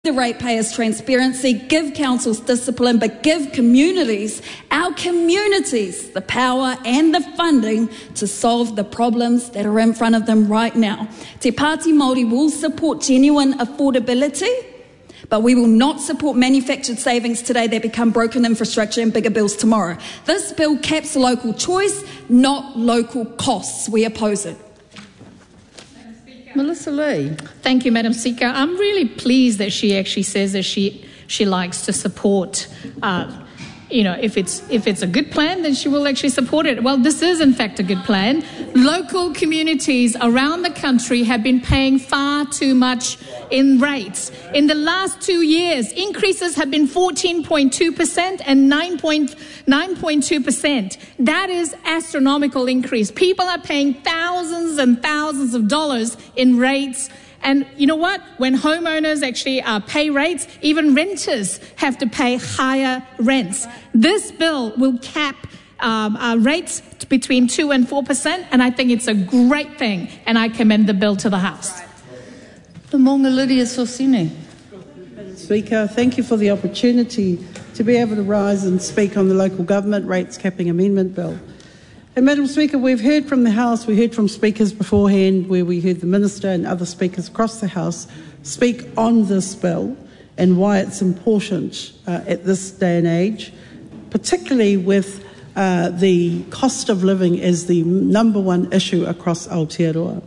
the ratepayers transparency, give councils discipline, but give communities, our communities, the power and the funding to solve the problems that are in front of them right now. Te Pāti Māori will support genuine affordability, but we will not support manufactured savings today that become broken infrastructure and bigger bills tomorrow. This bill caps local choice, not local costs. We oppose it. Melissa Lee. Thank you, Madam Speaker. I'm really pleased that she actually says that she likes to support, if it's a good plan, then she will actually support it. Well, this is in fact a good plan. Local communities around the country have been paying far too much in rates. In the last 2 years, increases have been 14.2% and 9.2%. That is astronomical increase. People are paying thousands and thousands of dollars in rates. And you know what? When homeowners actually pay rates, even renters have to pay higher rents. This bill will cap rates between 2 and 4%, and I think it's a great thing, and I commend the bill to the House. Lamonga Lydia Sorsini. Madam Speaker, thank you for the opportunity to be able to rise and speak on the Local Government Rates Capping Amendment Bill. And Madam Speaker, we've heard from the House, we heard from speakers beforehand, where we heard the Minister and other speakers across the House speak on this bill and why it's important at this day and age, particularly with the cost of living as the number one issue across Aotearoa.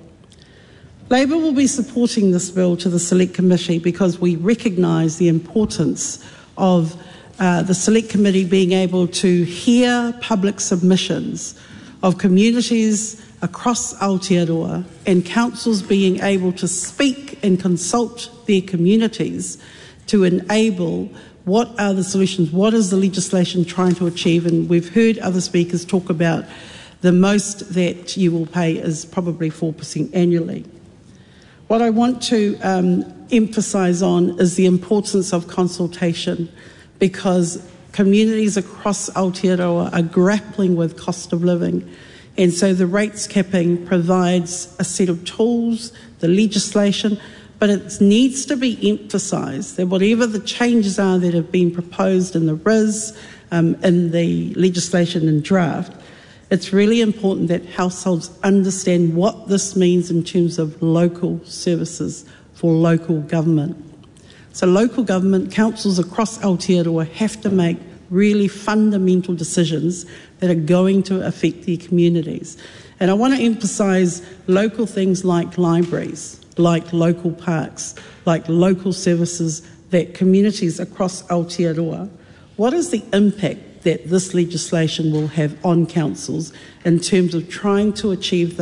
Labor will be supporting this bill to the Select Committee because we recognise the importance of the Select Committee being able to hear public submissions of communities across Aotearoa and councils being able to speak and consult their communities to enable what are the solutions, what is the legislation trying to achieve. And we've heard other speakers talk about the most that you will pay is probably 4% annually. What I want to emphasise on is the importance of consultation, because communities across Aotearoa are grappling with cost of living, and so the rates capping provides a set of tools, the legislation, but it needs to be emphasised that whatever the changes are that have been proposed in the RIS, in the legislation and draft, it's really important that households understand what this means in terms of local services for local government. So local government councils across Aotearoa have to make really fundamental decisions that are going to affect their communities. And I want to emphasise local things like libraries, like local parks, like local services that communities across Aotearoa. What is the impact that this legislation will have on councils in terms of trying to achieve the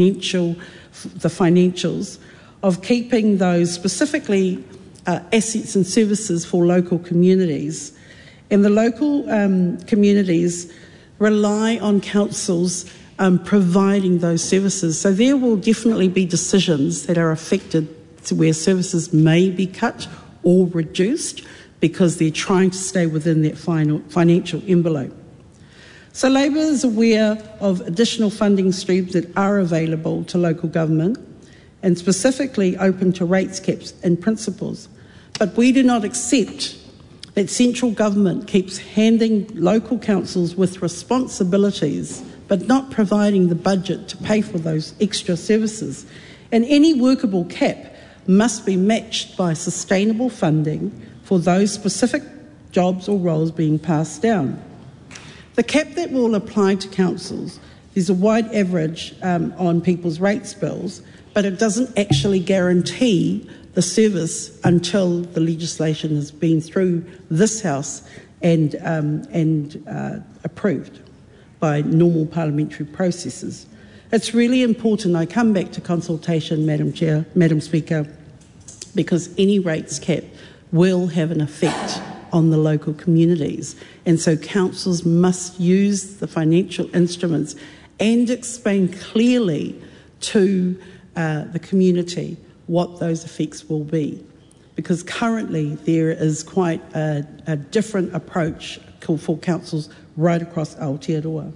financials of keeping those specifically assets and services for local communities. And the local communities rely on councils providing those services. So there will definitely be decisions that are affected to where services may be cut or reduced because they're trying to stay within that financial envelope. So Labor is aware of additional funding streams that are available to local government and specifically open to rates caps and principles. But we do not accept that central government keeps handing local councils with responsibilities but not providing the budget to pay for those extra services. And any workable cap must be matched by sustainable funding for those specific jobs or roles being passed down. The cap that will apply to councils, there's a wide average on people's rates bills, but it doesn't actually guarantee the service until the legislation has been through this House and approved by normal parliamentary processes. It's really important. I come back to consultation, Madam Speaker, because any rates cap will have an effect on the local communities. And so councils must use the financial instruments and explain clearly to the community what those effects will be. Because currently there is quite a different approach for councils right across Aotearoa.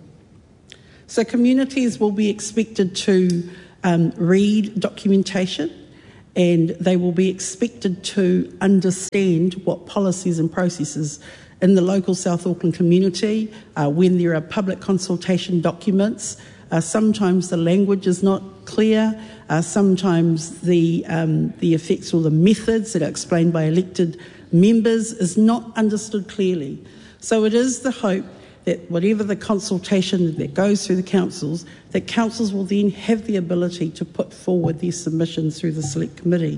So communities will be expected to read documentation and they will be expected to understand what policies and processes in the local South Auckland community, when there are public consultation documents. Sometimes the language is not clear. Sometimes the effects or the methods that are explained by elected members is not understood clearly. So it is the hope that whatever the consultation that goes through the councils, that councils will then have the ability to put forward their submissions through the Select Committee.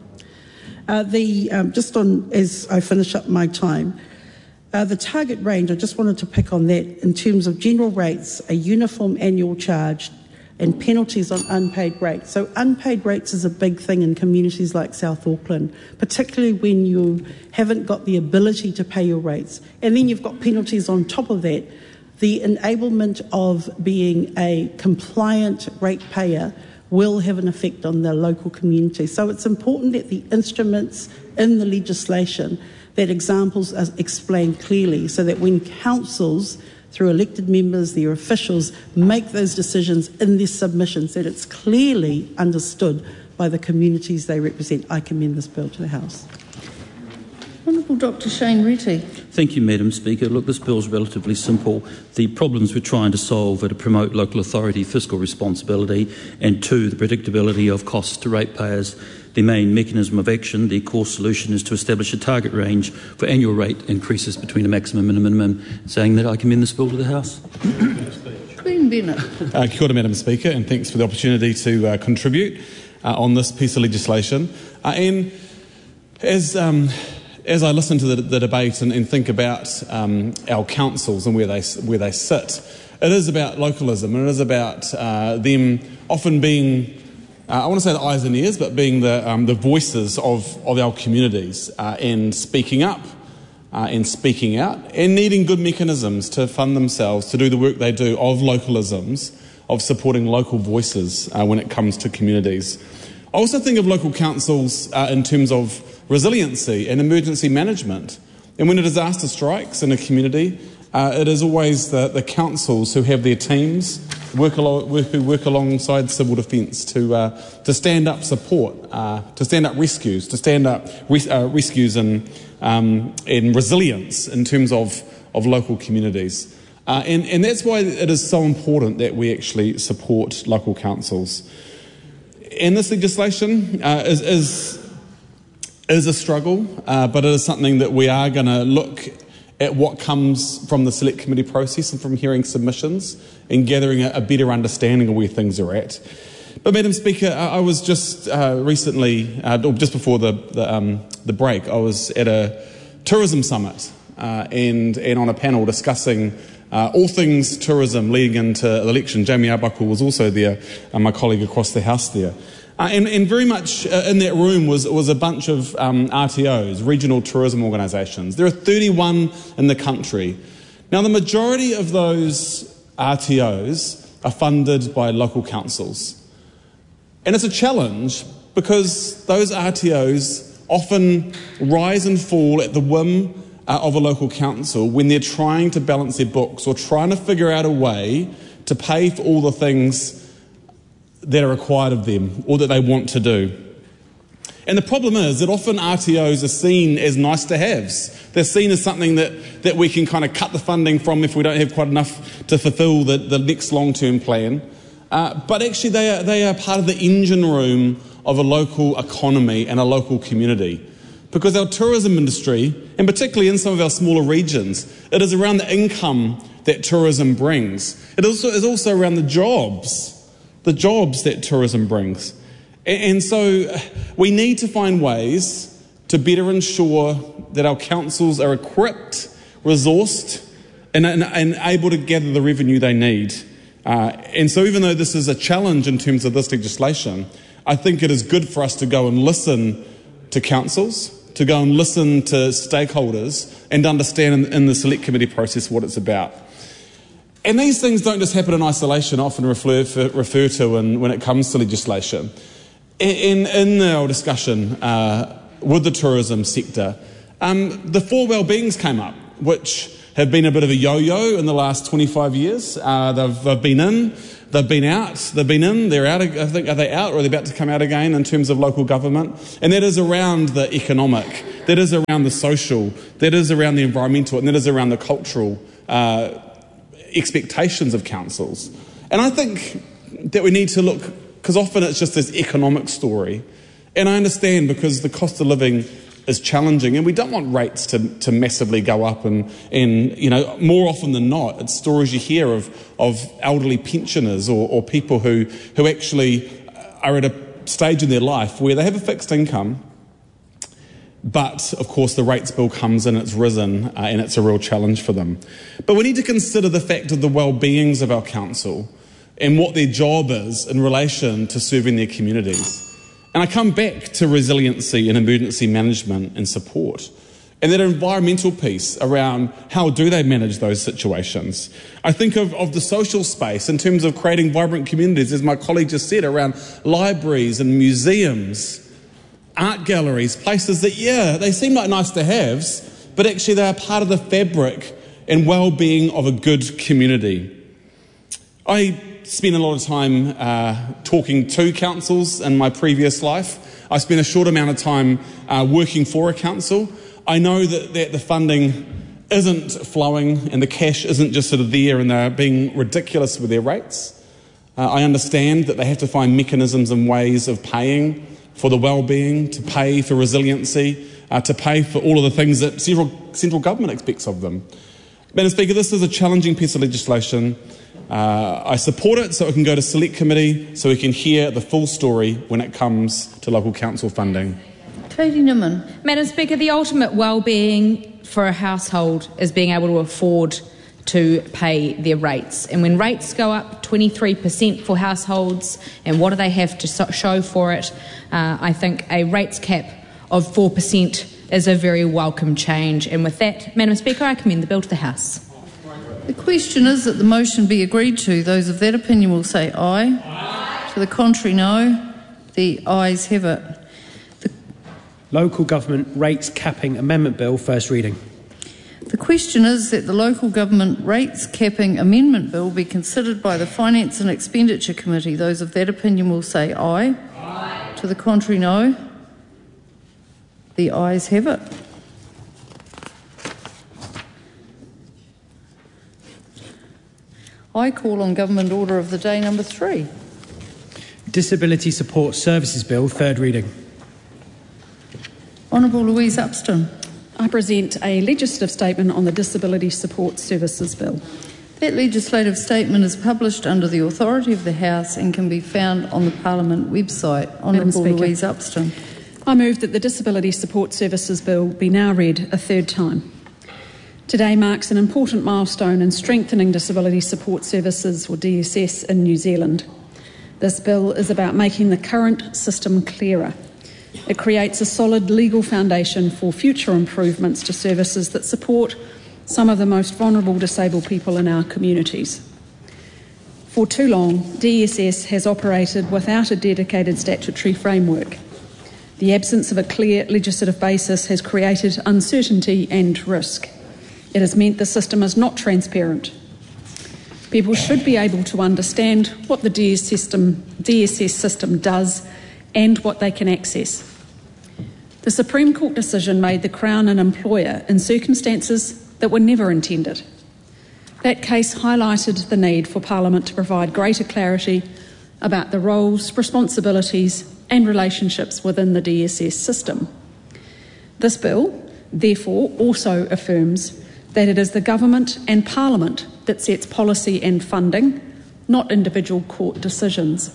Just on, as I finish up my time, the target range, I just wanted to pick on that in terms of general rates, a uniform annual charge and penalties on unpaid rates. So unpaid rates is a big thing in communities like South Auckland, particularly when you haven't got the ability to pay your rates. And then you've got penalties on top of that. The enablement of being a compliant rate payer will have an effect on the local community. So it's important that the instruments in the legislation, that examples are explained clearly, so that when councils, through elected members, their officials, make those decisions in their submissions, that it's clearly understood by the communities they represent. I commend this bill to the House. Honourable Dr Shane Reti. Thank you, Madam Speaker. Look, this bill is relatively simple. The problems we're trying to solve are to promote local authority fiscal responsibility and, 2, the predictability of costs to ratepayers. The main mechanism of action, the core solution, is to establish a target range for annual rate increases between a maximum and a minimum. Saying that, I commend this bill to the House. Glenn Bennett. Kia ora, Madam Speaker, and thanks for the opportunity to contribute on this piece of legislation. And as I listen to the debate and think about our councils and where they sit, it is about localism, and it is about them often being, I want to say the eyes and ears, but being the voices of our communities and speaking up and speaking out and needing good mechanisms to fund themselves to do the work they do of localisms, of supporting local voices when it comes to communities. I also think of local councils in terms of resiliency and emergency management. And when a disaster strikes in a community, it is always the councils who have their teams who work alongside civil defence to stand up support, to stand up rescues, to stand up rescues and resilience in terms of local communities. And that's why it is so important that we actually support local councils. And this legislation is a struggle, but it is something that we are going to look at what comes from the Select Committee process and from hearing submissions and gathering a better understanding of where things are at. But, Madam Speaker, I was just recently, or just before the break, I was at a tourism summit and on a panel discussing all things tourism leading into the election. Jamie Arbuckle was also there, my colleague across the House there. And very much in that room was a bunch of RTOs, regional tourism organisations. There are 31 in the country. Now, the majority of those RTOs are funded by local councils. And it's a challenge because those RTOs often rise and fall at the whim of a local council when they're trying to balance their books or trying to figure out a way to pay for all the things that are required of them or that they want to do. And the problem is that often RTOs are seen as nice to haves. They're seen as something that we can kind of cut the funding from if we don't have quite enough to fulfil the next long-term plan. But actually they are part of the engine room of a local economy and a local community. Because our tourism industry, and particularly in some of our smaller regions, it is around the income that tourism brings. It is also around the jobs that tourism brings. And so we need to find ways to better ensure that our councils are equipped, resourced, and able to gather the revenue they need. And so even though this is a challenge in terms of this legislation, I think it is good for us to go and listen to councils, to go and listen to stakeholders and understand in the Select Committee process what it's about. And these things don't just happen in isolation, I often refer to when it comes to legislation. In our discussion with the tourism sector, the 4 wellbeings came up, which have been a bit of a yo-yo in the last 25 years. They've been in They've been out, they've been in, they're out. I think, are they out or are they about to come out again in terms of local government? And that is around the economic, that is around the social, that is around the environmental, and that is around the cultural expectations of councils. And I think that we need to look, because often it's just this economic story. And I understand because the cost of living is challenging and we don't want rates to massively go up and more often than not, it's stories you hear of elderly pensioners or people who actually are at a stage in their life where they have a fixed income, but of course the rates bill comes and it's risen and it's a real challenge for them. But we need to consider the fact of the well-beings of our council and what their job is in relation to serving their communities. And I come back to resiliency and emergency management and support. And that environmental piece around how do they manage those situations. I think of the social space in terms of creating vibrant communities, as my colleague just said, around libraries and museums, art galleries, places that, they seem like nice to haves, but actually they are part of the fabric and well-being of a good community. I spent a lot of time talking to councils in my previous life. I spent a short amount of time working for a council. I know that the funding isn't flowing and the cash isn't just sort of there and they're being ridiculous with their rates. I understand that they have to find mechanisms and ways of paying for the well-being, to pay for resiliency, to pay for all of the things that central government expects of them. Madam Speaker, this is a challenging piece of legislation. I support it so it can go to select committee so we can hear the full story when it comes to local council funding. Katie Newman. Madam Speaker, the ultimate well-being for a household is being able to afford to pay their rates. And when rates go up 23% for households, and what do they have to show for it? I think a rates cap of 4% is a very welcome change. And with that, Madam Speaker, I commend the bill to the House. The question is that the motion be agreed to. Those of that opinion will say aye. Aye. To the contrary, no. The ayes have it. Local Government Rates Capping Amendment Bill, first reading. The question is that the Local Government Rates Capping Amendment Bill be considered by the Finance and Expenditure Committee. Those of that opinion will say aye. Aye. To the contrary, no. The ayes have it. I call on Government Order of the Day number 3. Disability Support Services Bill, third reading. Honourable Louise Upston. I present a legislative statement on the Disability Support Services Bill. That legislative statement is published under the authority of the House and can be found on the Parliament website. Honourable Louise Upston. I move that the Disability Support Services Bill be now read a third time. Today marks an important milestone in strengthening disability support services, or DSS, in New Zealand. This bill is about making the current system clearer. It creates a solid legal foundation for future improvements to services that support some of the most vulnerable disabled people in our communities. For too long, DSS has operated without a dedicated statutory framework. The absence of a clear legislative basis has created uncertainty and risk. It has meant the system is not transparent. People should be able to understand what the DSS system does and what they can access. The Supreme Court decision made the Crown an employer in circumstances that were never intended. That case highlighted the need for Parliament to provide greater clarity about the roles, responsibilities and relationships within the DSS system. This bill, therefore, also affirms that it is the Government and Parliament that sets policy and funding, not individual court decisions.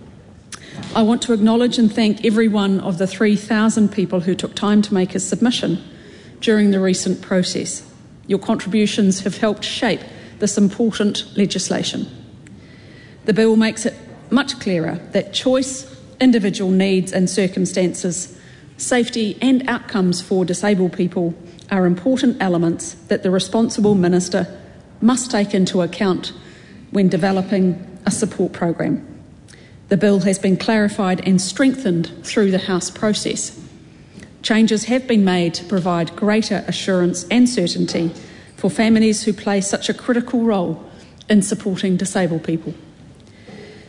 I want to acknowledge and thank every one of the 3,000 people who took time to make a submission during the recent process. Your contributions have helped shape this important legislation. The bill makes it much clearer that choice, individual needs and circumstances, safety and outcomes for disabled people are important elements that the responsible minister must take into account when developing a support program. The bill has been clarified and strengthened through the House process. Changes have been made to provide greater assurance and certainty for families who play such a critical role in supporting disabled people.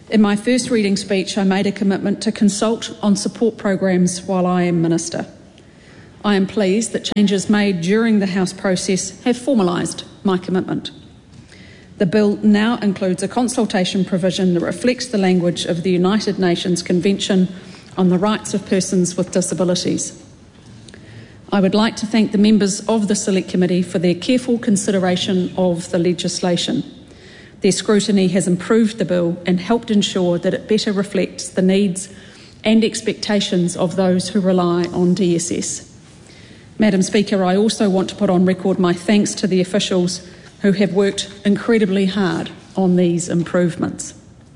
In my first reading speech, I made a commitment to consult on support programs while I am Minister. I am pleased that changes made during the House process have formalised my commitment. The bill now includes a consultation provision that reflects the language of the United Nations Convention on the Rights of Persons with Disabilities. I would like to thank the members of the Select Committee for their careful consideration of the legislation. Their scrutiny has improved the bill and helped ensure that it better reflects the needs and expectations of those who rely on DSS. Madam Speaker, I also want to put on record my thanks to the officials who have worked incredibly hard on these improvements.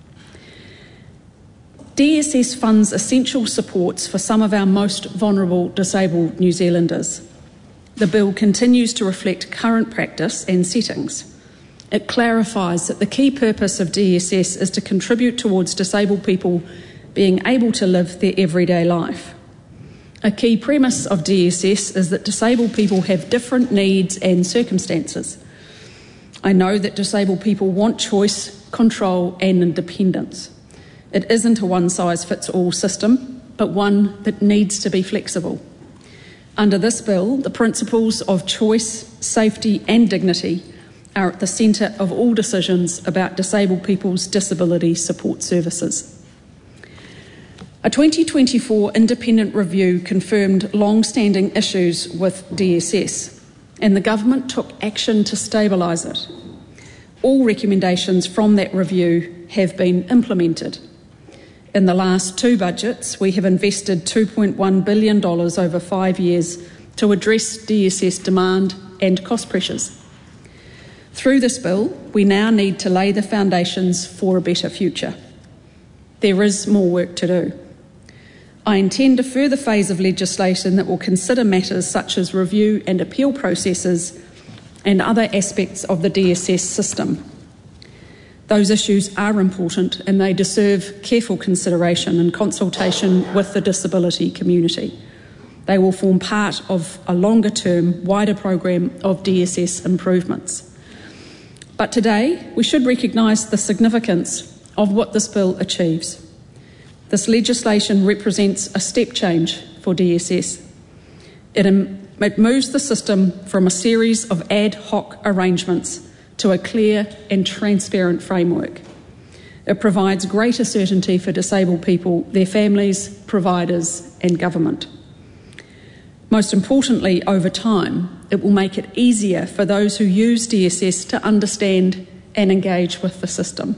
DSS funds essential supports for some of our most vulnerable disabled New Zealanders. The bill continues to reflect current practice and settings. It clarifies that the key purpose of DSS is to contribute towards disabled people being able to live their everyday life. A key premise of DSS is that disabled people have different needs and circumstances. I know that disabled people want choice, control and independence. It isn't a one-size-fits-all system, but one that needs to be flexible. Under this bill, the principles of choice, safety and dignity are at the centre of all decisions about disabled people's disability support services. A 2024 independent review confirmed long-standing issues with DSS, and the Government took action to stabilise it. All recommendations from that review have been implemented. In the last two budgets, we have invested $2.1 billion over 5 years to address DSS demand and cost pressures. Through this bill, we now need to lay the foundations for a better future. There is more work to do. I intend a further phase of legislation that will consider matters such as review and appeal processes and other aspects of the DSS system. Those issues are important and they deserve careful consideration and consultation with the disability community. They will form part of a longer-term, wider program of DSS improvements. But today, we should recognise the significance of what this bill achieves. This legislation represents a step change for DSS. It moves the system from a series of ad hoc arrangements to a clear and transparent framework. It provides greater certainty for disabled people, their families, providers and government. Most importantly, over time, it will make it easier for those who use DSS to understand and engage with the system.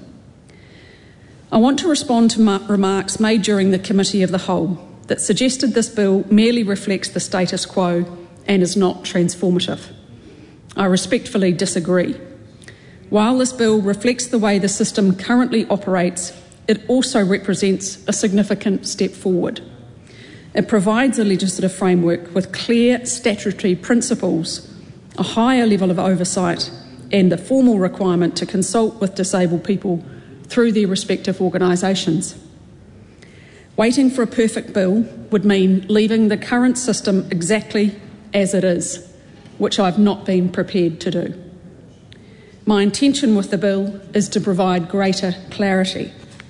I want to respond to remarks made during the Committee of the Whole that suggested this bill merely reflects the status quo and is not transformative. I respectfully disagree. While this bill reflects the way the system currently operates, it also represents a significant step forward. It provides a legislative framework with clear statutory principles, a higher level of oversight, and the formal requirement to consult with disabled people through their respective organisations. Waiting for a perfect bill would mean leaving the current system exactly as it is, which I've not been prepared to do. My intention with the bill is to provide greater clarity.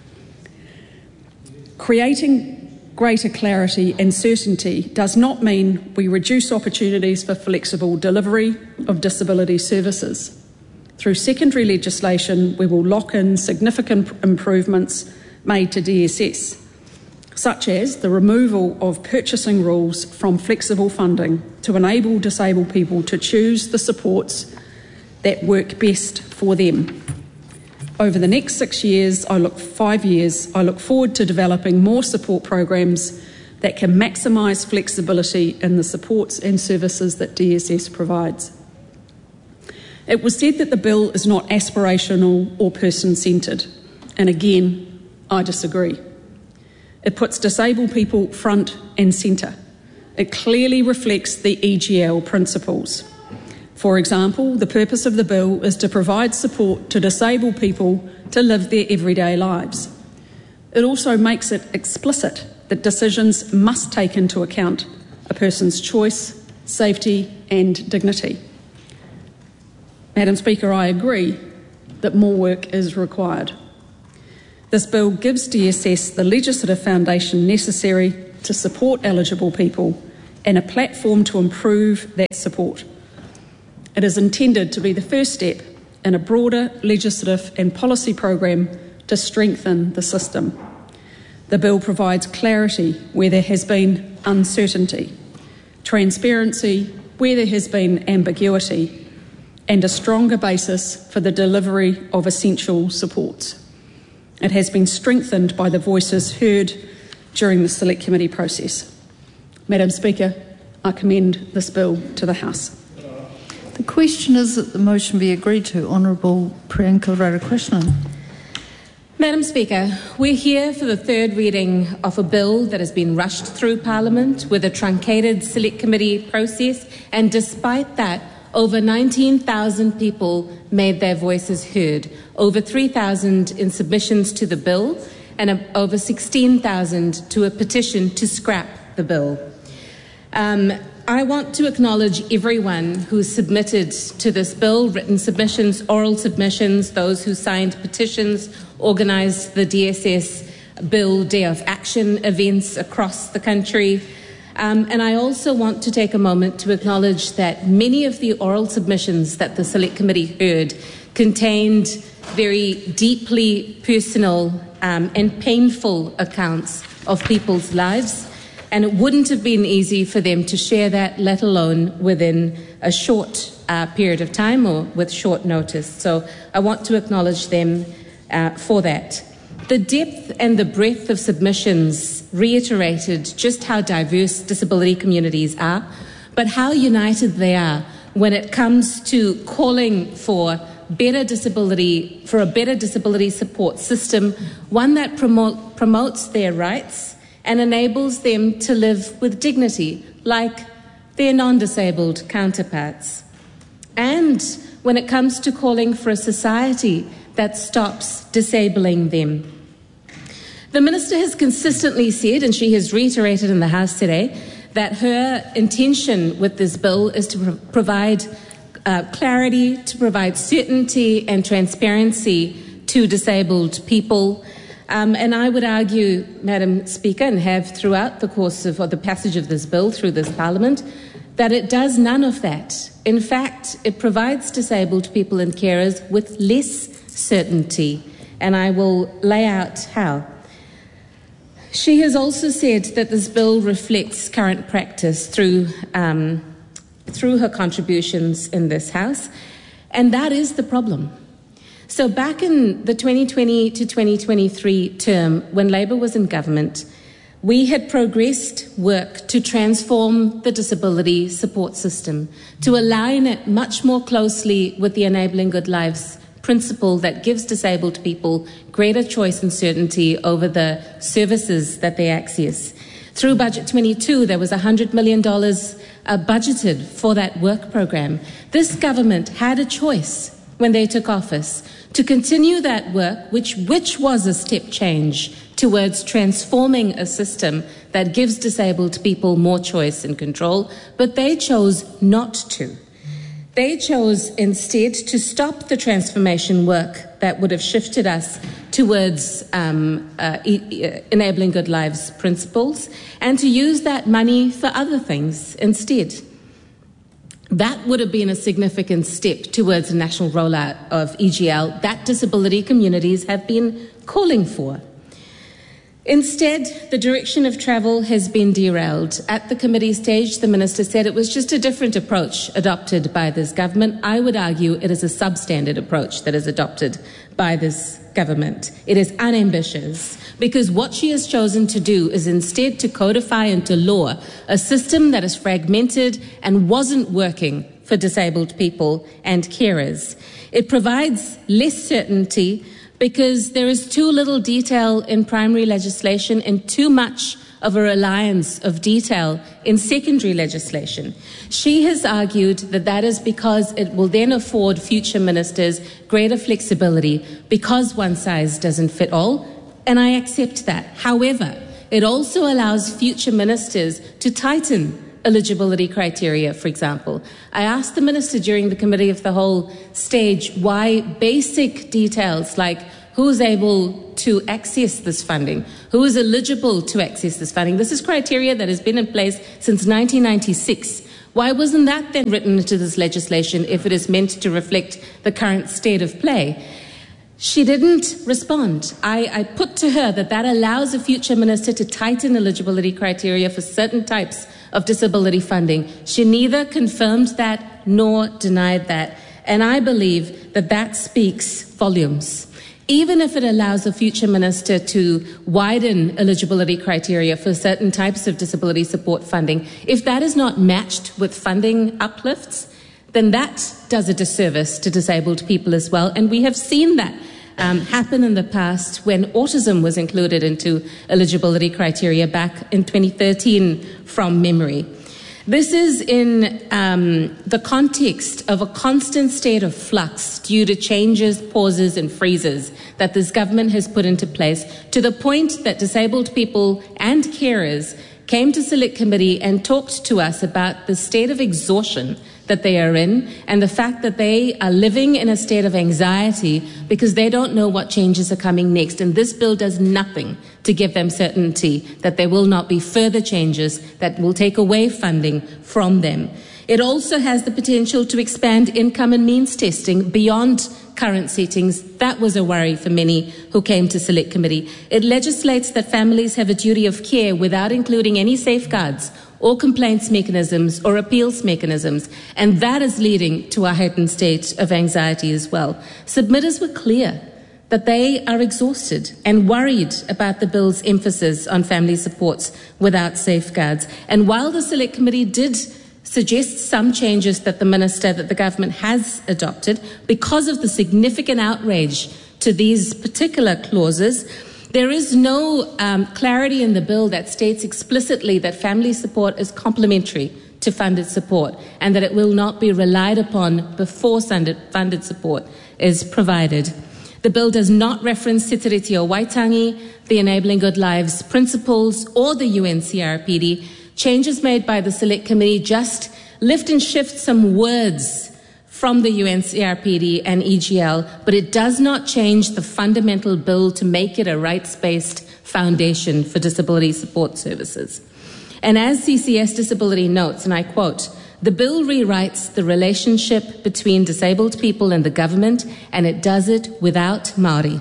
Creating greater clarity and certainty does not mean we reduce opportunities for flexible delivery of disability services. Through secondary legislation, we will lock in significant improvements made to DSS, such as the removal of purchasing rules from flexible funding to enable disabled people to choose the supports that work best for them. Over the next 5 years, I look forward to developing more support programs that can maximise flexibility in the supports and services that DSS provides. It was said that the bill is not aspirational or person-centred, and again, I disagree. It puts disabled people front and centre. It clearly reflects the EGL principles. For example, the purpose of the bill is to provide support to disabled people to live their everyday lives. It also makes it explicit that decisions must take into account a person's choice, safety and dignity. Madam Speaker, I agree that more work is required. This bill gives DSS the legislative foundation necessary to support eligible people and a platform to improve that support. It is intended to be the first step in a broader legislative and policy program to strengthen the system. The bill provides clarity where there has been uncertainty, transparency where there has been ambiguity, and a stronger basis for the delivery of essential supports. It has been strengthened by the voices heard during the Select Committee process. Madam Speaker, I commend this bill to the House. The question is that the motion be agreed to. Honourable Priyanka Radhakrishnan. Madam Speaker, we're here for the third reading of a bill that has been rushed through Parliament with a truncated Select Committee process, and despite that, over 19,000 people made their voices heard, over 3,000 in submissions to the bill, and over 16,000 to a petition to scrap the bill. I want to acknowledge everyone who submitted to this bill, written submissions, oral submissions, those who signed petitions, organised the DSS Bill Day of Action events across the country. And I also want to take a moment to acknowledge that many of the oral submissions that the Select Committee heard contained very deeply personal and painful accounts of people's lives. And it wouldn't have been easy for them to share that, let alone within a short period of time or with short notice. So I want to acknowledge them for that. The depth and the breadth of submissions reiterated just how diverse disability communities are, but how united they are when it comes to calling for a better disability support system, one that promotes their rights and enables them to live with dignity like their non-disabled counterparts. And when it comes to calling for a society that stops disabling them. The Minister has consistently said, and she has reiterated in the House today, that her intention with this bill is to provide clarity, to provide certainty and transparency to disabled people. And I would argue, Madam Speaker, and have throughout the course of the passage of this bill through this Parliament, that it does none of that. In fact, it provides disabled people and carers with less certainty, and I will lay out how. She has also said that this bill reflects current practice through her contributions in this House, and that is the problem. So back in the 2020 to 2023 term, when Labour was in government, we had progressed work to transform the disability support system, to align it much more closely with the Enabling Good Lives principle that gives disabled people greater choice and certainty over the services that they access. Through Budget 22, there was $100 million budgeted for that work program. This government had a choice when they took office to continue that work, which was a step change towards transforming a system that gives disabled people more choice and control, but they chose not to. They chose instead to stop the transformation work that would have shifted us towards Enabling Good Lives principles and to use that money for other things instead. That would have been a significant step towards a national rollout of EGL that disability communities have been calling for. Instead, the direction of travel has been derailed. At the committee stage, the Minister said it was just a different approach adopted by this government. I would argue it is a substandard approach that is adopted by this government. It is unambitious because what she has chosen to do is instead to codify into law a system that is fragmented and wasn't working for disabled people and carers. It provides less certainty because there is too little detail in primary legislation and too much of a reliance of detail in secondary legislation. She has argued that that is because it will then afford future ministers greater flexibility because one size doesn't fit all, and I accept that. However, it also allows future ministers to tighten eligibility criteria, for example. I asked the Minister during the Committee of the Whole stage why basic details like who is able to access this funding, who is eligible to access this funding. This is criteria that has been in place since 1996. Why wasn't that then written into this legislation if it is meant to reflect the current state of play? She didn't respond. I put to her that allows a future minister to tighten eligibility criteria for certain types of disability funding. She neither confirmed that nor denied that. And I believe that speaks volumes. Even if it allows a future minister to widen eligibility criteria for certain types of disability support funding, if that is not matched with funding uplifts, then that does a disservice to disabled people as well. And we have seen that happen in the past when autism was included into eligibility criteria back in 2013 from memory. This is in the context of a constant state of flux due to changes, pauses and freezes that this government has put into place, to the point that disabled people and carers came to Select Committee and talked to us about the state of exhaustion that they are in and the fact that they are living in a state of anxiety because they don't know what changes are coming next. And this bill does nothing to give them certainty that there will not be further changes that will take away funding from them. It also has the potential to expand income and means testing beyond current settings. That was a worry for many who came to Select Committee. It legislates that families have a duty of care without including any safeguards or complaints mechanisms or appeals mechanisms, and that is leading to a heightened state of anxiety as well. Submitters were clear that they are exhausted and worried about the bill's emphasis on family supports without safeguards. And while the Select Committee did suggest some changes that the government has adopted because of the significant outrage to these particular clauses, there is no clarity in the bill that states explicitly that family support is complementary to funded support and that it will not be relied upon before funded support is provided. The bill does not reference Te Tiriti o Waitangi, the Enabling Good Lives principles, or the UNCRPD. Changes made by the Select Committee just lift and shift some words from the UNCRPD and EGL, but it does not change the fundamental bill to make it a rights-based foundation for disability support services. And as CCS Disability notes, and I quote, "The bill rewrites the relationship between disabled people and the government, and it does it without Māori."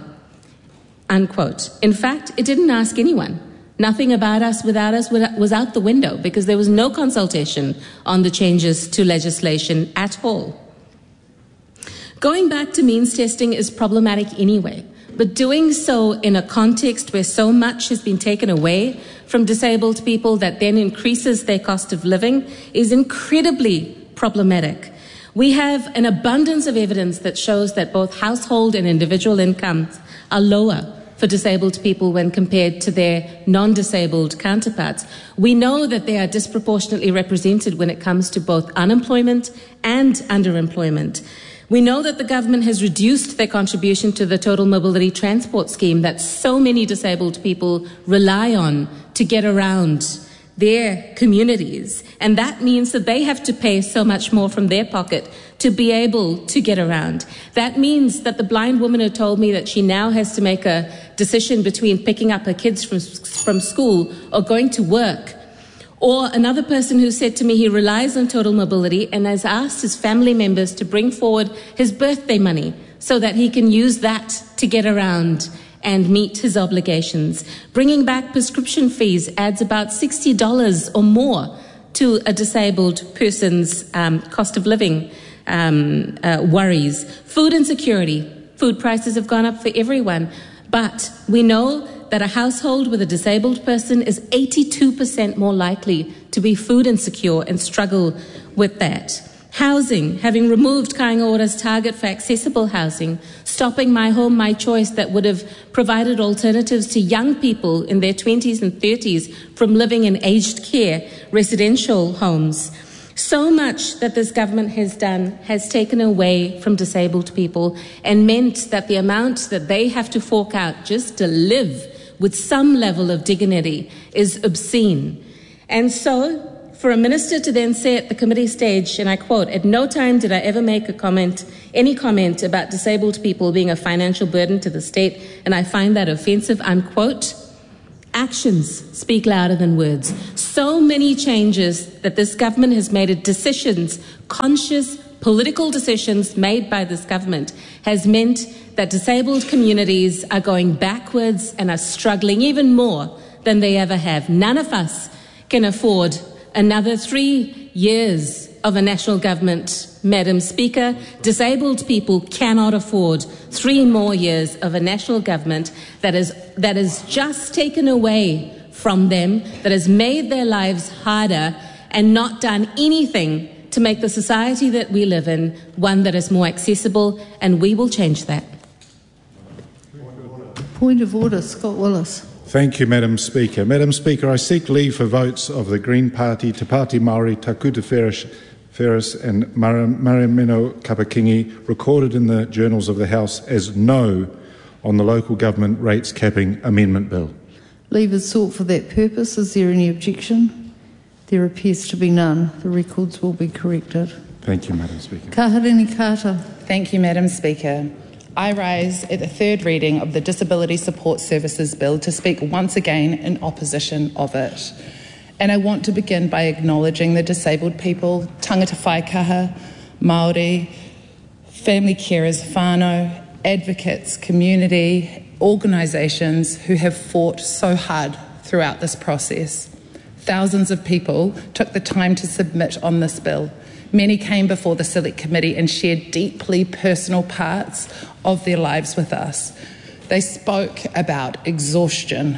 Unquote. In fact, it didn't ask anyone. Nothing about us without us was out the window because there was no consultation on the changes to legislation at all. Going back to means testing is problematic anyway, but doing so in a context where so much has been taken away from disabled people that then increases their cost of living is incredibly problematic. We have an abundance of evidence that shows that both household and individual incomes are lower for disabled people when compared to their non-disabled counterparts. We know that they are disproportionately represented when it comes to both unemployment and underemployment. We know that the government has reduced their contribution to the Total Mobility Transport Scheme that so many disabled people rely on to get around their communities. And that means that they have to pay so much more from their pocket to be able to get around. That means that the blind woman who told me that she now has to make a decision between picking up her kids from school or going to work, or another person who said to me he relies on total mobility and has asked his family members to bring forward his birthday money so that he can use that to get around and meet his obligations. Bringing back prescription fees adds about $60 or more to a disabled person's cost of living worries. Food insecurity. Food prices have gone up for everyone. But we know that a household with a disabled person is 82% more likely to be food insecure and struggle with that. Housing, having removed Kāinga Ora's target for accessible housing, stopping My Home, My Choice that would have provided alternatives to young people in their 20s and 30s from living in aged care residential homes. So much that this government has done has taken away from disabled people and meant that the amount that they have to fork out just to live with some level of dignity is obscene. And so, for a minister to then say at the committee stage, and I quote, "At no time did I ever make any comment about disabled people being a financial burden to the state, and I find that offensive," unquote. Actions speak louder than words. So many changes that this government has made, decisions, conscious political decisions made by this government, has meant that disabled communities are going backwards and are struggling even more than they ever have. None of us can afford another 3 years of a national government, Madam Speaker. Disabled people cannot afford 3 more years of a national government that has just taken away from them, that has made their lives harder and not done anything to make the society that we live in one that is more accessible, and we will change that. Point of order, Scott Willis. Thank you, Madam Speaker. Madam Speaker, I seek leave for votes of the Green Party, Te Pāti Māori, Takuta Ferris and Marimeno Kapakingi recorded in the journals of the House as no on the Local Government Rates Capping Amendment Bill. Leave is sought for that purpose. Is there any objection? There appears to be none. The records will be corrected. Thank you, Madam Speaker. Kaharini Carter. Thank you, Madam Speaker. I rise at the third reading of the Disability Support Services Bill to speak once again in opposition of it. And I want to begin by acknowledging the disabled people, tangata whaikaha, Māori, family carers, whānau, advocates, community, organisations who have fought so hard throughout this process. Thousands of people took the time to submit on this bill. Many came before the Select Committee and shared deeply personal parts of their lives with us. They spoke about exhaustion,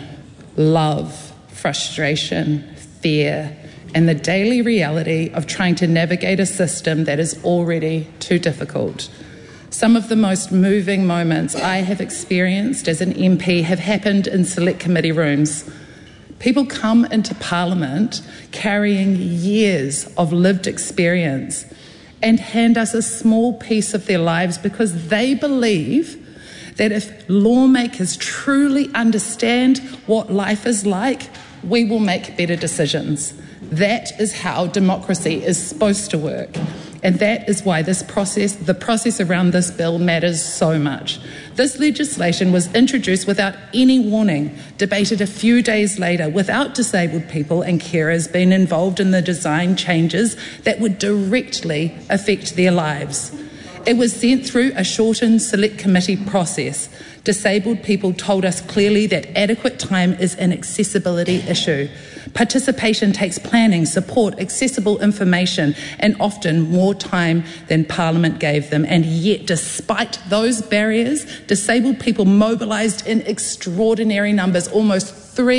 love, frustration, fear, and the daily reality of trying to navigate a system that is already too difficult. Some of the most moving moments I have experienced as an MP have happened in Select Committee rooms. People come into Parliament carrying years of lived experience and hand us a small piece of their lives because they believe that if lawmakers truly understand what life is like, we will make better decisions. That is how democracy is supposed to work. And that is why the process around this bill matters so much. This legislation was introduced without any warning, debated a few days later, without disabled people and carers being involved in the design changes that would directly affect their lives. It was sent through a shortened Select Committee process. Disabled people told us clearly that adequate time is an accessibility issue. Participation takes planning, support, accessible information, and often more time than Parliament gave them. And yet, despite those barriers, disabled people mobilised in extraordinary numbers, almost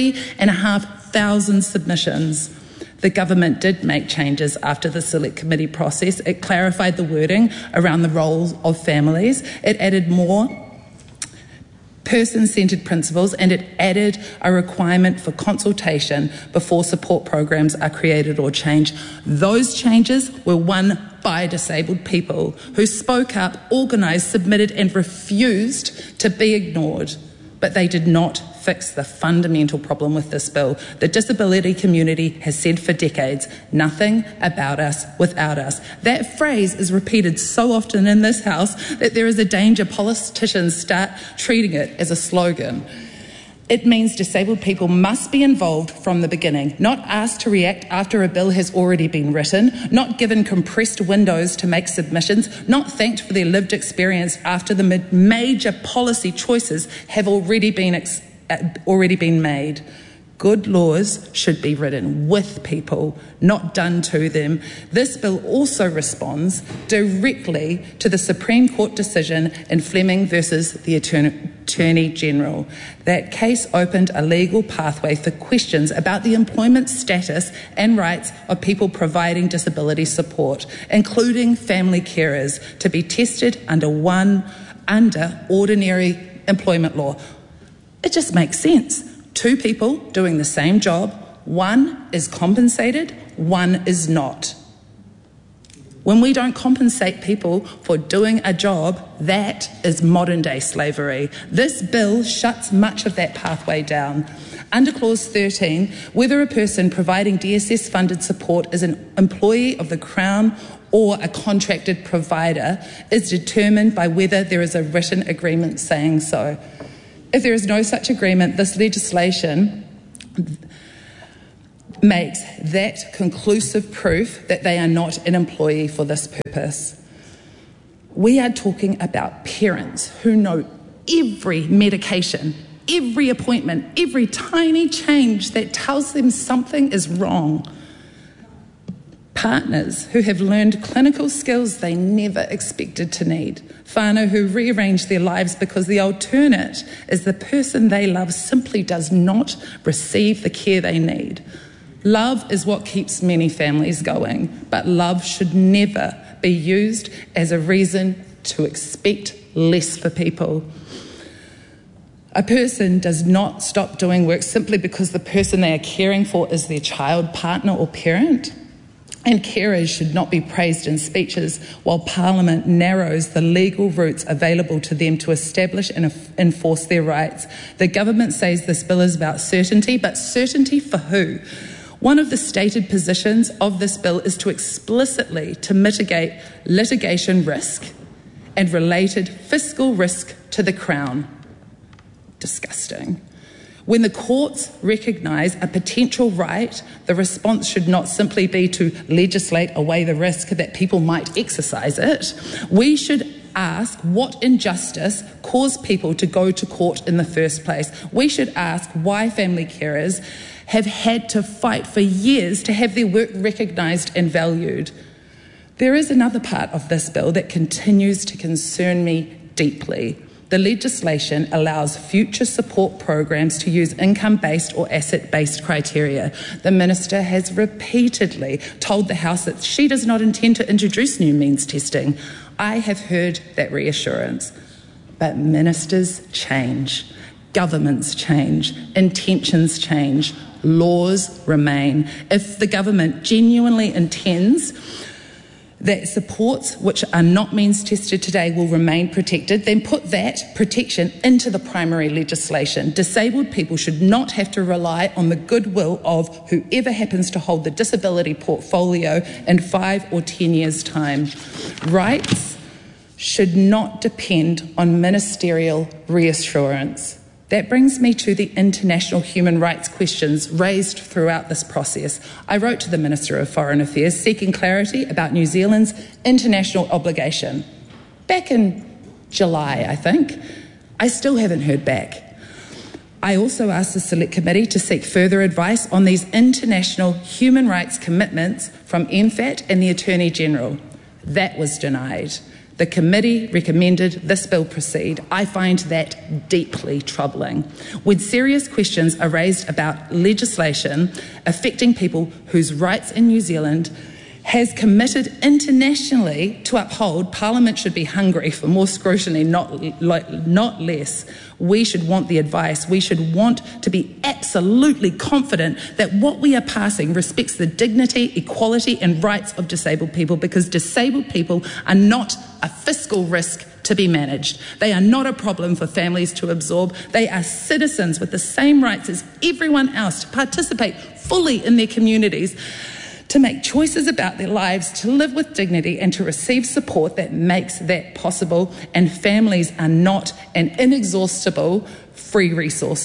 3,500 submissions. The government did make changes after the Select Committee process. It clarified the wording around the roles of families. It added more person-centred principles, and it added a requirement for consultation before support programs are created or changed. Those changes were won by disabled people who spoke up, organised, submitted and refused to be ignored. But they did not fix the fundamental problem with this bill. The disability community has said for decades, nothing about us without us. That phrase is repeated so often in this House that there is a danger politicians start treating it as a slogan. It means disabled people must be involved from the beginning, not asked to react after a bill has already been written, not given compressed windows to make submissions, not thanked for their lived experience after the major policy choices have already been made. Good laws should be written with people, not done to them. This bill also responds directly to the Supreme Court decision in Fleming versus the Attorney General. That case opened a legal pathway for questions about the employment status and rights of people providing disability support, including family carers, to be tested under ordinary employment law. It just makes sense. Two people doing the same job, one is compensated, one is not. When we don't compensate people for doing a job, that is modern day slavery. This bill shuts much of that pathway down. Under Clause 13, whether a person providing DSS funded support is an employee of the Crown or a contracted provider is determined by whether there is a written agreement saying so. If there is no such agreement, this legislation makes that conclusive proof that they are not an employee for this purpose. We are talking about parents who know every medication, every appointment, every tiny change that tells them something is wrong. Partners who have learned clinical skills they never expected to need. Whānau who rearrange their lives because the alternate is the person they love simply does not receive the care they need. Love is what keeps many families going, but love should never be used as a reason to expect less for people. A person does not stop doing work simply because the person they are caring for is their child, partner or parent. And carers should not be praised in speeches while Parliament narrows the legal routes available to them to establish and enforce their rights. The government says this bill is about certainty, but certainty for who? One of the stated positions of this bill is to explicitly to mitigate litigation risk and related fiscal risk to the Crown. Disgusting. When the courts recognise a potential right, the response should not simply be to legislate away the risk that people might exercise it. We should ask what injustice caused people to go to court in the first place. We should ask why family carers have had to fight for years to have their work recognised and valued. There is another part of this bill that continues to concern me deeply. The legislation allows future support programs to use income-based or asset-based criteria. The Minister has repeatedly told the House that she does not intend to introduce new means testing. I have heard that reassurance. But ministers change, governments change, intentions change, laws remain. If the government genuinely intends that supports which are not means tested today will remain protected, then put that protection into the primary legislation. Disabled people should not have to rely on the goodwill of whoever happens to hold the disability portfolio in 5 or 10 years' time. Rights should not depend on ministerial reassurance. That brings me to the international human rights questions raised throughout this process. I wrote to the Minister of Foreign Affairs seeking clarity about New Zealand's international obligation. Back in July, I think. I still haven't heard back. I also asked the Select Committee to seek further advice on these international human rights commitments from NFAT and the Attorney General. That was denied. The committee recommended this bill proceed. I find that deeply troubling. When serious questions are raised about legislation affecting people whose rights in New Zealand has committed internationally to uphold, Parliament should be hungry for more scrutiny, not less. We should want the advice. We should want to be absolutely confident that what we are passing respects the dignity, equality and rights of disabled people, because disabled people are not a fiscal risk to be managed. They are not a problem for families to absorb. They are citizens with the same rights as everyone else to participate fully in their communities, to make choices about their lives, to live with dignity and to receive support that makes that possible. And families are not an inexhaustible free resource.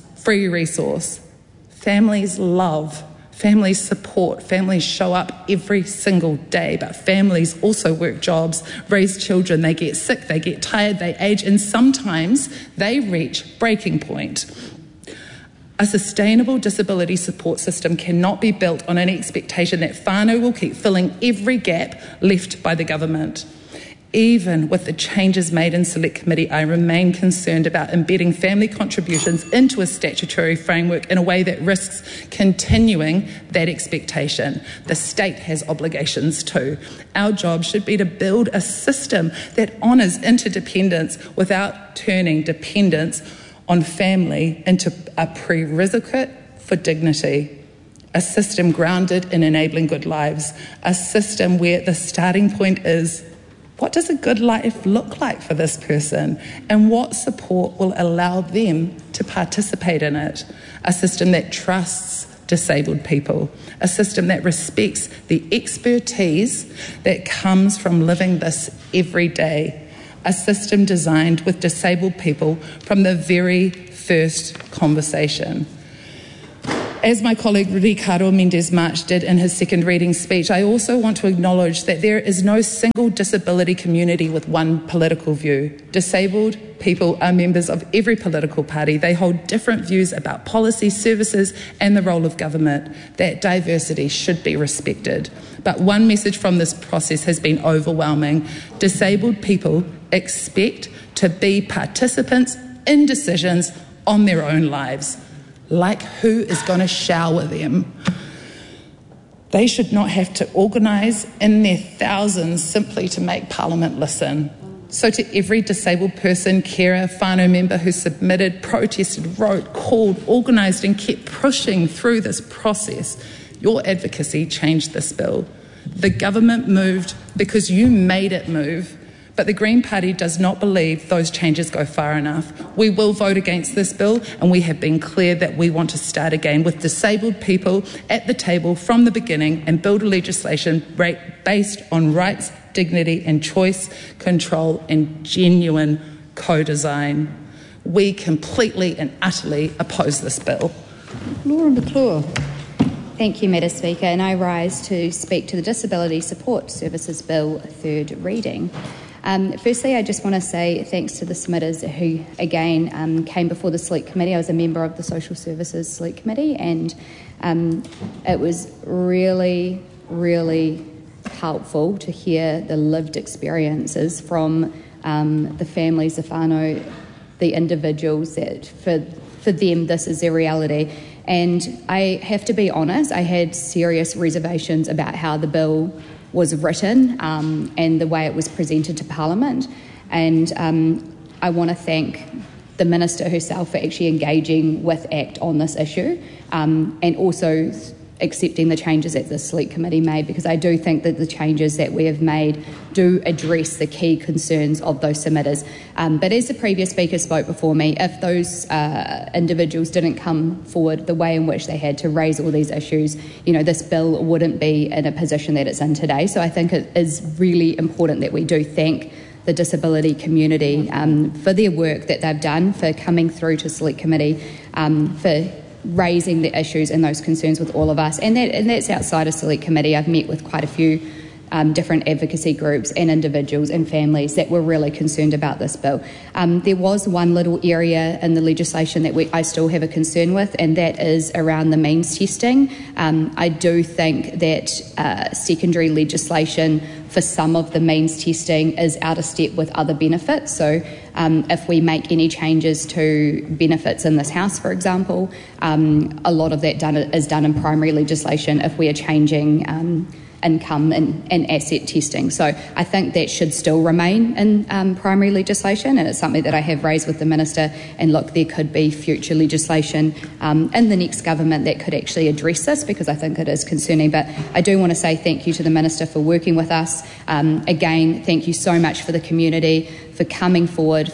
Families love, families support, families show up every single day, but families also work jobs, raise children, they get sick, they get tired, they age, and sometimes they reach breaking point. A sustainable disability support system cannot be built on an expectation that whānau will keep filling every gap left by the government. Even with the changes made in Select Committee, I remain concerned about embedding family contributions into a statutory framework in a way that risks continuing that expectation. The state has obligations too. Our job should be to build a system that honours interdependence without turning dependence on family into a prerequisite for dignity. a system grounded in enabling good lives, a system where the starting point is, what does a good life look like for this person, and what support will allow them to participate in it? A system that trusts disabled people, a system that respects the expertise that comes from living this every day, a system designed with disabled people from the very first conversation. As my colleague Ricardo Mendes March did in his second reading speech, I also want to acknowledge that there is no single disability community with one political view. Disabled people are members of every political party. They hold different views about policy, services, and the role of government. That diversity should be respected. But one message from this process has been overwhelming. Disabled people expect to be participants in decisions on their own lives. Like who is going to shower them? They should not have to organise in their thousands simply to make Parliament listen. So to every disabled person, carer, whānau member who submitted, protested, wrote, called, organised and kept pushing through this process, your advocacy changed this bill. The government moved because you made it move. But the Green Party does not believe those changes go far enough. We will vote against this bill, and we have been clear that we want to start again with disabled people at the table from the beginning and build a legislation based on rights, dignity and choice, control and genuine co-design. We completely and utterly oppose this bill. Laura McClure. Thank you, Madam Speaker, and I rise to speak to the Disability Support Services Bill, third reading. Firstly, I just want to say thanks to the submitters who, again, came before the Select Committee. I was a member of the Social Services Select Committee, and it was really, really helpful to hear the lived experiences from the families, the whānau, the individuals that for them this is their reality. And I have to be honest, I had serious reservations about how the bill was written and the way it was presented to Parliament. And I want to thank the Minister herself for actually engaging with ACT on this issue and also accepting the changes that the Select Committee made, because I do think that the changes that we have made do address the key concerns of those submitters. But as the previous speaker spoke before me, if those individuals didn't come forward the way in which they had to raise all these issues, you know, this bill wouldn't be in a position that it's in today. So I think it is really important that we do thank the disability community for their work that they've done, for coming through to Select Committee, for raising the issues and those concerns with all of us. And that's outside of Select Committee. I've met with quite a few different advocacy groups and individuals and families that were really concerned about this bill. There was one little area in the legislation that I still have a concern with, and that is around the means testing. I do think that secondary legislation for some of the means testing is out of step with other benefits. So if we make any changes to benefits in this House, for example, a lot of that is done in primary legislation if we are changing income and asset testing. So I think that should still remain in primary legislation, and it's something that I have raised with the Minister. And look, there could be future legislation in the next government that could actually address this, because I think it is concerning. But I do want to say thank you to the Minister for working with us. Again, thank you so much for the community, for coming forward,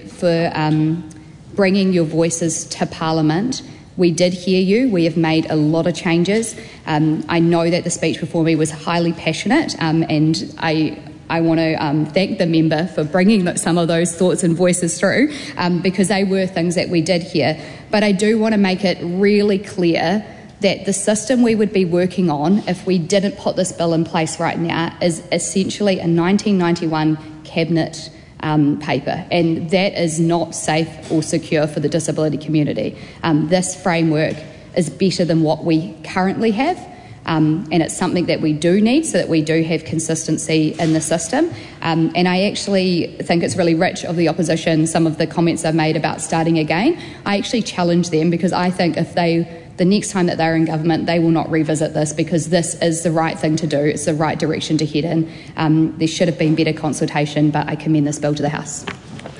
for bringing your voices to Parliament. We did hear you. We have made a lot of changes. I know that the speech before me was highly passionate, and I want to thank the member for bringing some of those thoughts and voices through, because they were things that we did hear. But I do want to make it really clear that the system we would be working on if we didn't put this bill in place right now is essentially a 1991 cabinet paper, and that is not safe or secure for the disability community. This framework is better than what we currently have, and it's something that we do need so that we do have consistency in the system. And I actually think it's really rich of the opposition, some of the comments they've made about starting again. I actually challenge them, because I think if the next time that they're in government, they will not revisit this, because this is the right thing to do. It's the right direction to head in. There should have been better consultation, but I commend this bill to the House.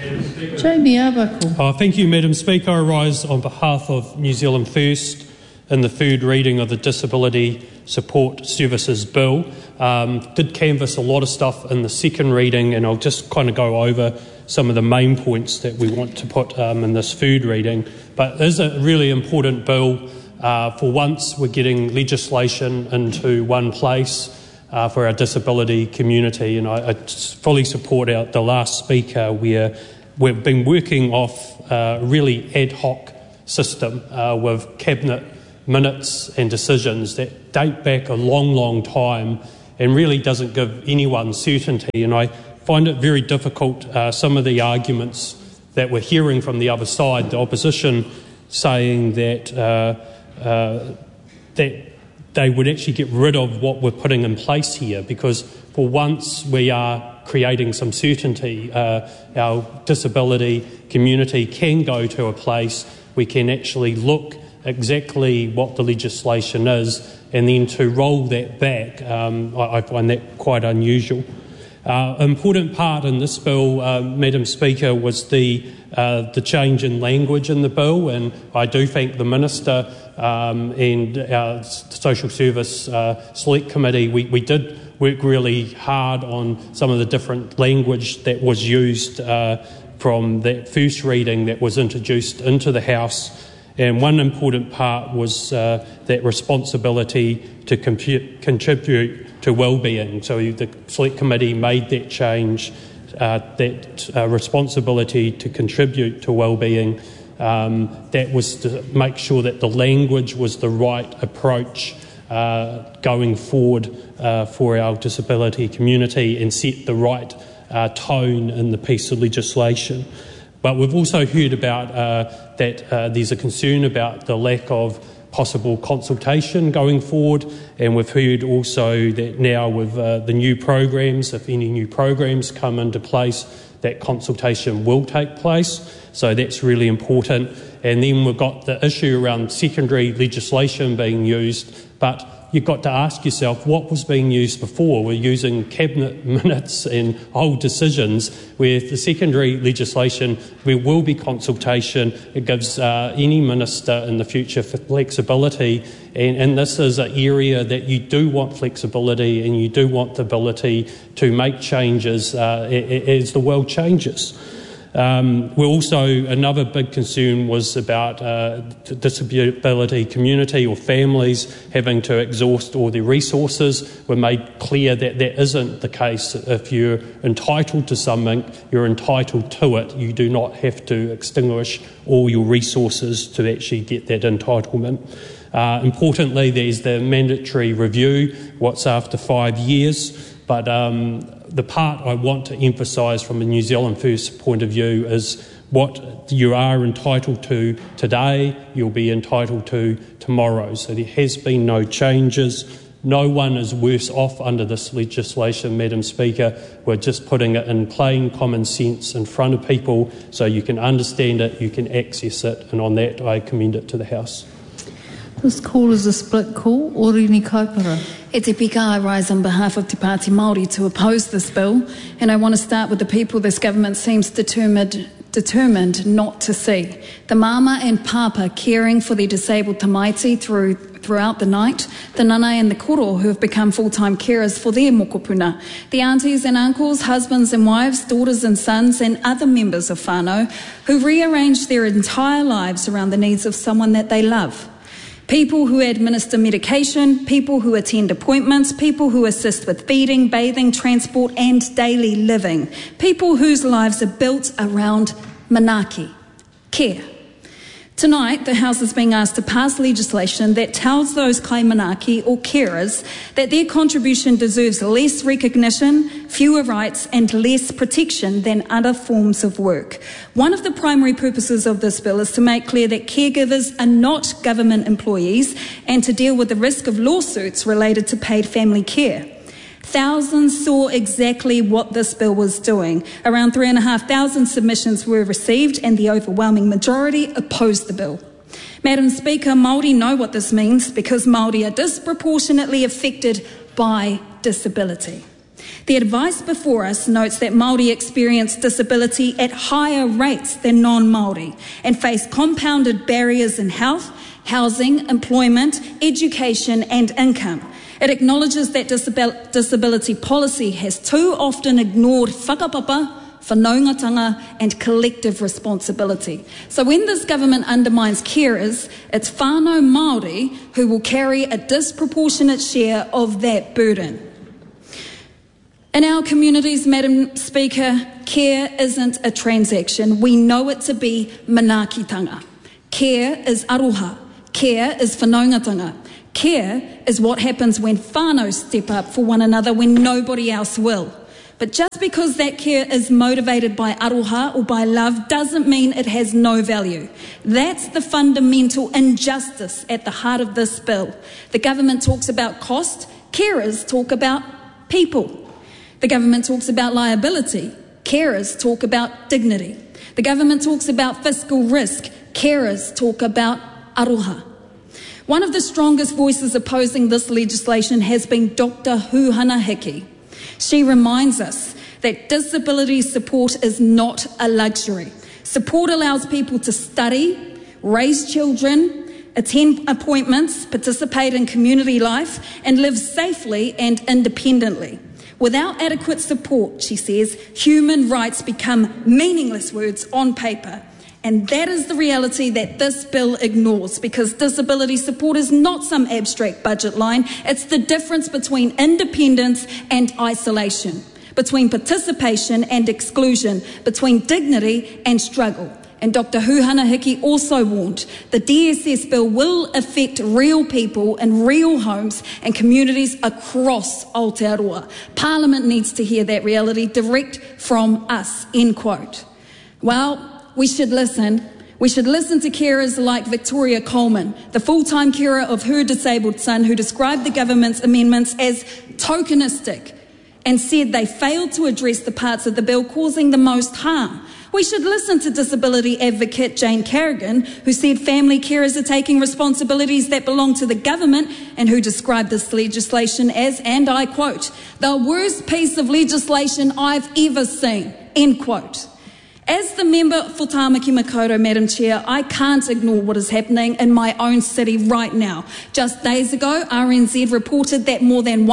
Jamie Arbuckle. Thank you, Madam Speaker. I rise on behalf of New Zealand First in the third reading of the Disability Support Services Bill. Did canvass a lot of stuff in the second reading, and I'll just kind of go over some of the main points that we want to put in this third reading. But it is a really important bill. For once, we're getting legislation into one place for our disability community, and I fully support the last speaker, where we've been working off a really ad hoc system with cabinet minutes and decisions that date back a long, long time and really doesn't give anyone certainty. And I find it very difficult, some of the arguments that we're hearing from the other side, the opposition saying that they would actually get rid of what we're putting in place here, because for once we are creating some certainty. Our disability community can go to a place we can actually look exactly what the legislation is, and then to roll that back, I find that quite unusual. An important part in this bill, Madam Speaker, was the change in language in the bill, and I do thank the Minister and our Social Service Select Committee. We did work really hard on some of the different language that was used from that first reading that was introduced into the House. And one important part was that responsibility to contribute to wellbeing. So the Select Committee made that change, that responsibility to contribute to wellbeing. That was to make sure that the language was the right approach going forward for our disability community and set the right tone in the piece of legislation. But we've also heard about that there's a concern about the lack of possible consultation going forward, and we've heard also that now with the new programs, if any new programs come into place, that consultation will take place. So that's really important. And then we've got the issue around secondary legislation being used, but you've got to ask yourself what was being used before. We're using cabinet minutes and old decisions, where the secondary legislation, there will be consultation. It gives any minister in the future for flexibility, and this is an area that you do want flexibility and you do want the ability to make changes as the world changes. We're also, another big concern was about the disability community or families having to exhaust all their resources. We made clear that that isn't the case. If you're entitled to something, you're entitled to it. You do not have to extinguish all your resources to actually get that entitlement. Importantly, there's the mandatory review, what's after 5 years, but the part I want to emphasise from a New Zealand First point of view is what you are entitled to today, you'll be entitled to tomorrow. So there has been no changes. No one is worse off under this legislation, Madam Speaker. We're just putting it in plain common sense in front of people so you can understand it, you can access it, and on that I commend it to the House. This call is a split call. Orini Kaipara. E te pika, I rise on behalf of Te Pāti Māori to oppose this bill, and I want to start with the people this government seems determined not to see. The mama and papa caring for their disabled tamaiti throughout the night, the nana and the koro who have become full-time carers for their mokopuna, the aunties and uncles, husbands and wives, daughters and sons, and other members of whānau who rearrange their entire lives around the needs of someone that they love. People who administer medication, people who attend appointments, people who assist with feeding, bathing, transport and daily living. People whose lives are built around manaki, care. Tonight, the House is being asked to pass legislation that tells those kaimanaki or carers that their contribution deserves less recognition, fewer rights and less protection than other forms of work. One of the primary purposes of this bill is to make clear that caregivers are not government employees and to deal with the risk of lawsuits related to paid family care. Thousands saw exactly what this bill was doing. Around 3,500 submissions were received and the overwhelming majority opposed the bill. Madam Speaker, Māori know what this means because Māori are disproportionately affected by disability. The advice before us notes that Māori experience disability at higher rates than non-Māori and face compounded barriers in health, housing, employment, education and income. It acknowledges that disability policy has too often ignored whakapapa, whanaungatanga and collective responsibility. So when this government undermines carers, it's whānau Māori who will carry a disproportionate share of that burden. In our communities, Madam Speaker, care isn't a transaction. We know it to be manaakitanga. Care is aroha. Care is whanaungatanga. Care is what happens when whānau step up for one another when nobody else will. But just because that care is motivated by aroha or by love doesn't mean it has no value. That's the fundamental injustice at the heart of this bill. The government talks about cost, carers talk about people. The government talks about liability, carers talk about dignity. The government talks about fiscal risk, carers talk about aroha. One of the strongest voices opposing this legislation has been Dr. Huhana Hiki. She reminds us that disability support is not a luxury. Support allows people to study, raise children, attend appointments, participate in community life, and live safely and independently. Without adequate support, she says, human rights become meaningless words on paper. And that is the reality that this bill ignores, because disability support is not some abstract budget line. It's the difference between independence and isolation, between participation and exclusion, between dignity and struggle. And Dr. Huhana Hiki also warned the DSS bill will affect real people in real homes and communities across Aotearoa. Parliament needs to hear that reality direct from us, end quote. Well, we should listen. We should listen to carers like Victoria Coleman, the full-time carer of her disabled son, who described the government's amendments as tokenistic and said they failed to address the parts of the bill causing the most harm. We should listen to disability advocate Jane Carrigan, who said family carers are taking responsibilities that belong to the government and who described this legislation as, and I quote, the worst piece of legislation I've ever seen, end quote. As the member for Tāmaki Makaurau, Madam Chair, I can't ignore what is happening in my own city right now. Just days ago, RNZ reported that more than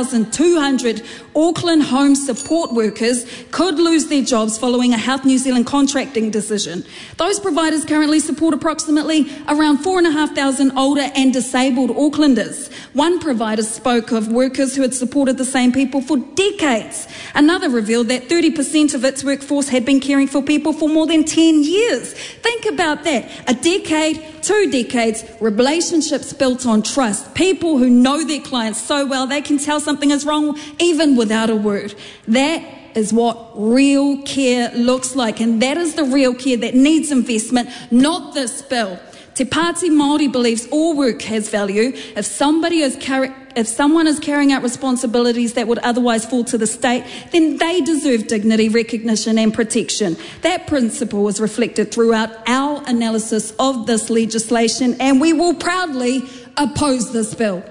1,200 Auckland home support workers could lose their jobs following a Health New Zealand contracting decision. Those providers currently support approximately around 4,500 older and disabled Aucklanders. One provider spoke of workers who had supported the same people for decades. Another revealed that 30% of its workforce had been caring for people for more than 10 years. Think about that. A decade, 2 decades, relationships built on trust. People who know their clients so well they can tell something is wrong even without a word. That is what real care looks like, and that is the real care that needs investment, not this bill. Te Pāti Māori believes all work has value. If someone is carrying out responsibilities that would otherwise fall to the state, then they deserve dignity, recognition and protection. That principle is reflected throughout our analysis of this legislation, and we will proudly oppose this bill.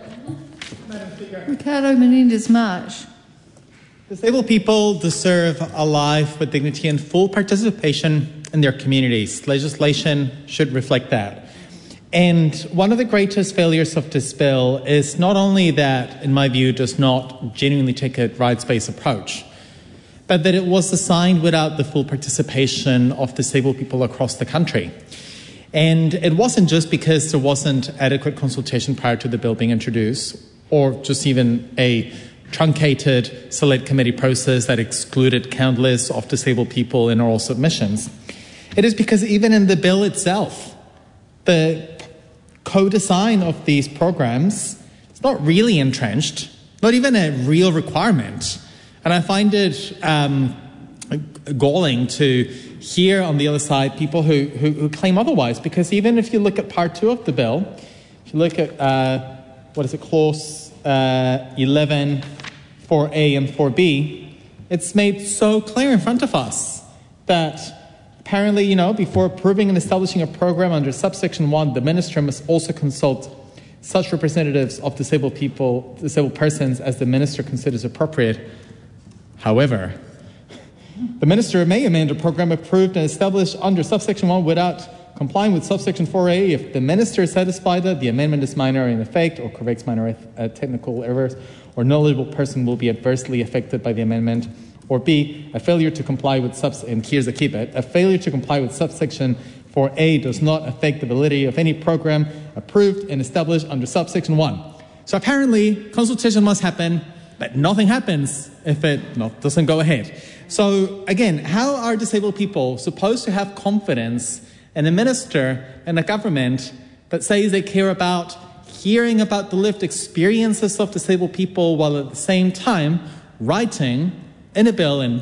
Ricardo Menendez-Marsh. Disabled people deserve a life with dignity and full participation in their communities. Legislation should reflect that. And one of the greatest failures of this bill is not only that, in my view, does not genuinely take a rights-based approach, but that it was designed without the full participation of disabled people across the country. And it wasn't just because there wasn't adequate consultation prior to the bill being introduced, or just even a truncated select committee process that excluded countless of disabled people in oral submissions. It is because even in the bill itself, the co-design of these programs is not really entrenched, not even a real requirement. And I find it galling to hear on the other side people who claim otherwise, because even if you look at part 2 of the bill, if you look at, clause 11, 4A and 4B, it's made so clear in front of us that apparently, before approving and establishing a program under subsection 1, the minister must also consult such representatives of disabled persons as the minister considers appropriate. However, the minister may amend a program approved and established under subsection 1 without complying with subsection 4A, if the minister is satisfied that the amendment is minor in effect or corrects minor technical errors, or no eligible person will be adversely affected by the amendment. Or B, a failure to comply with and here's the key bit, a failure to comply with subsection 4A does not affect the validity of any program approved and established under subsection 1. So apparently, consultation must happen, but nothing happens if it doesn't go ahead. So again, how are disabled people supposed to have confidence in a minister and a government that says they care about hearing about the lived experiences of disabled people while at the same time writing in a bill and